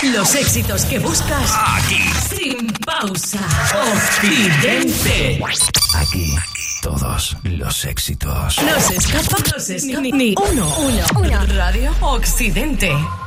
Los éxitos que buscas aquí, sin pausa. Occidente. Aquí, todos los éxitos. No se escapa ni uno. Radio Occidente.